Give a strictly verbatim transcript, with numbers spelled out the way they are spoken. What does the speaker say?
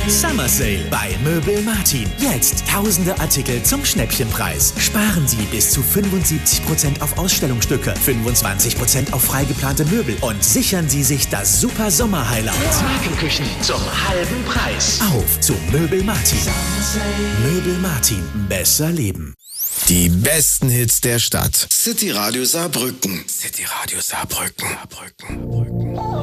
Summer Sale bei Möbel Martin. Jetzt tausende Artikel zum Schnäppchenpreis. Sparen Sie bis zu fünfundsiebzig Prozent auf Ausstellungsstücke, fünfundzwanzig Prozent auf freigeplante Möbel und sichern Sie sich das super Sommer-Highlight. Markenküchen zum halben Preis. Auf zu Möbel Martin. Möbel Martin. Besser leben. Die besten Hits der Stadt. City Radio Saarbrücken. City Radio Saarbrücken. Saarbrücken.